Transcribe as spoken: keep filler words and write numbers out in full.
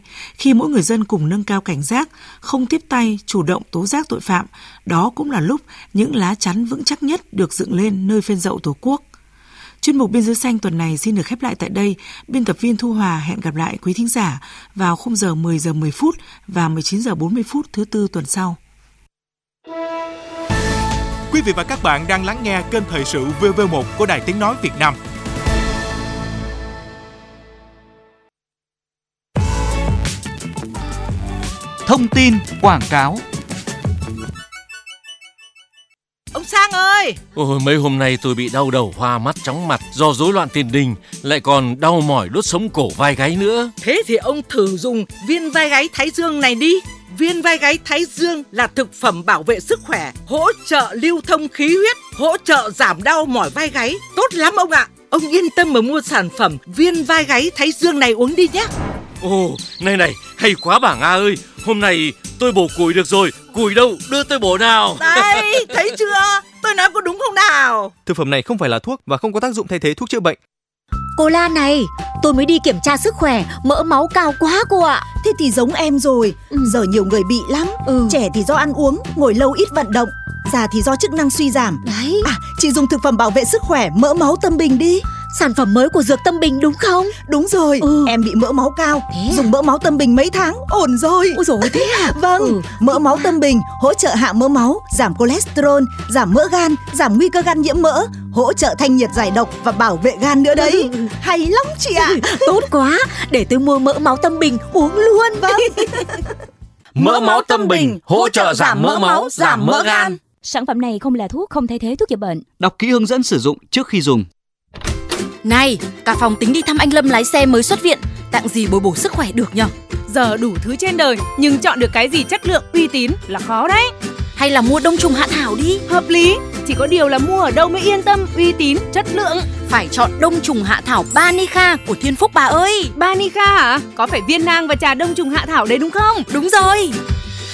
khi mỗi người dân cùng nâng cao cảnh giác, không tiếp tay, chủ động tố giác tội phạm, đó cũng là lúc những lá chắn vững chắc nhất được dựng lên nơi phên dậu Tổ quốc. Chuyên mục Biên giới xanh tuần này xin được khép lại tại đây. Biên tập viên Thu Hòa hẹn gặp lại quý thính giả vào khung giờ mười giờ mười phút và mười chín giờ bốn mươi phút thứ tư tuần sau. Quý vị và các bạn đang lắng nghe kênh Thời sự vê vê một của Đài Tiếng nói Việt Nam. Thông tin quảng cáo. Ông Sang ơi! Ôi, mấy hôm nay tôi bị đau đầu, hoa mắt, chóng mặt do rối loạn tiền đình, lại còn đau mỏi đốt sống cổ vai gáy nữa. Thế thì ông thử dùng viên vai gáy Thái Dương này đi. Viên vai gáy Thái Dương là thực phẩm bảo vệ sức khỏe, hỗ trợ lưu thông khí huyết, hỗ trợ giảm đau mỏi vai gáy. Tốt lắm ông ạ! Ông yên tâm mà mua sản phẩm viên vai gáy Thái Dương này uống đi nhé. Ồ, này này, hay quá bà Nga ơi! Hôm nay tôi bổ củi được rồi, củi đâu, đưa tôi bổ nào. Đây, thấy chưa? Tôi nói có đúng không nào? Thực phẩm này không phải là thuốc và không có tác dụng thay thế thuốc chữa bệnh. Cô Lan này, tôi mới đi kiểm tra sức khỏe, mỡ máu cao quá cô ạ. Thế thì giống em rồi, ừ. Giờ nhiều người bị lắm. ừ. Trẻ thì do ăn uống, ngồi lâu ít vận động. Già thì do chức năng suy giảm. Đấy. À, chị dùng thực phẩm bảo vệ sức khỏe mỡ máu Tâm Bình đi. Sản phẩm mới của Dược Tâm Bình đúng không? Đúng rồi, ừ. Em bị mỡ máu cao, à? Dùng mỡ máu Tâm Bình mấy tháng, ổn rồi. Ôi dồi, thế à? Vâng, ừ. Mỡ máu Tâm Bình hỗ trợ hạ mỡ máu, giảm cholesterol, giảm mỡ gan, giảm nguy cơ gan nhiễm mỡ, hỗ trợ thanh nhiệt giải độc và bảo vệ gan nữa đấy. ừ. Hay lắm chị ạ. À. Tốt quá, để tôi mua mỡ máu Tâm Bình uống luôn. Vâng. Mỡ máu Tâm Bình hỗ trợ giảm mỡ máu, giảm mỡ gan. Sản phẩm này không là thuốc, không thay thế thuốc chữa bệnh. Đọc kỹ hướng dẫn sử dụng trước khi dùng. Này, cả phòng tính đi thăm anh Lâm lái xe mới xuất viện, tặng gì bồi bổ sức khỏe được nhở? Giờ đủ thứ trên đời, nhưng chọn được cái gì chất lượng, uy tín là khó đấy. Hay là mua đông trùng hạ thảo đi. Hợp lý, chỉ có điều là mua ở đâu mới yên tâm, uy tín, chất lượng. Phải chọn đông trùng hạ thảo Banica của Thiên Phúc bà ơi. Banica hả? Có phải viên nang và trà đông trùng hạ thảo đấy đúng không? Đúng rồi.